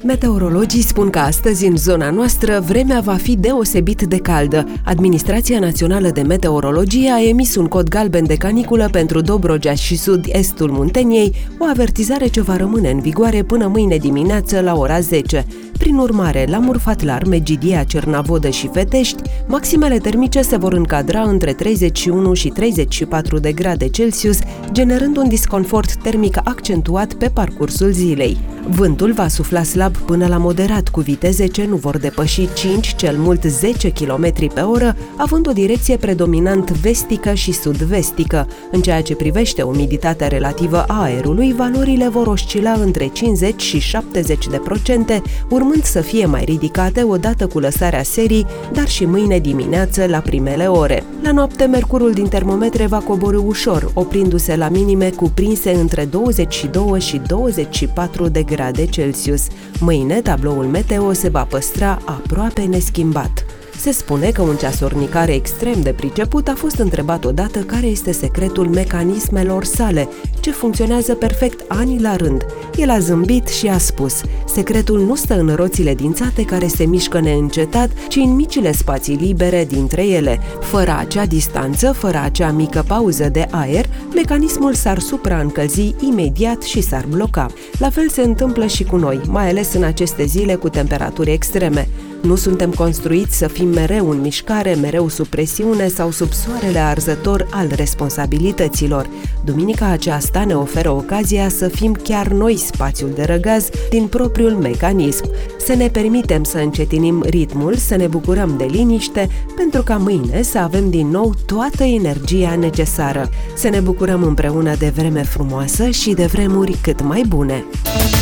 Meteorologii spun că astăzi, în zona noastră, vremea va fi deosebit de caldă. Administrația Națională de Meteorologie a emis un cod galben de caniculă pentru Dobrogea și sud-estul Munteniei, o avertizare ce va rămâne în vigoare până mâine dimineață la ora 10. Prin urmare, la Murfatlar, Megidia, Cernavodă și Fetești, maximele termice se vor încadra între 31 și 34 de grade Celsius, generând un disconfort termic accentuat pe parcursul zilei. Vântul va sufla slab până la moderat, cu viteze ce nu vor depăși 5, cel mult 10 km pe oră, având o direcție predominant vestică și sud-vestică. În ceea ce privește umiditatea relativă a aerului, valorile vor oscila între 50 și 70%, urmând să fie mai ridicate odată cu lăsarea serii, dar și mâine dimineață la primele ore. La noapte, mercurul din termometre va coborî ușor, oprindu-se la minime cuprinse între 22 și 24 de grade Celsius. Mâine, tabloul meteo se va păstra aproape neschimbat. Se spune că un ceasornicare extrem de priceput a fost întrebat odată care este secretul mecanismelor sale, ce funcționează perfect ani la rând. El a zâmbit și a spus: secretul nu stă în roțile dințate care se mișcă neîncetat, ci în micile spații libere dintre ele. Fără acea distanță, fără acea mică pauză de aer, mecanismul s-ar supraîncălzi imediat și s-ar bloca. La fel se întâmplă și cu noi, mai ales în aceste zile cu temperaturi extreme. Nu suntem construiți să fim mereu în mișcare, mereu sub presiune sau sub soarele arzător al responsabilităților. Duminica aceasta ne oferă ocazia să fim chiar noi spațiul de răgaz din propriul mecanism, să ne permitem să încetinim ritmul, să ne bucurăm de liniște, pentru ca mâine să avem din nou toată energia necesară, să ne bucurăm împreună de vreme frumoasă și de vremuri cât mai bune.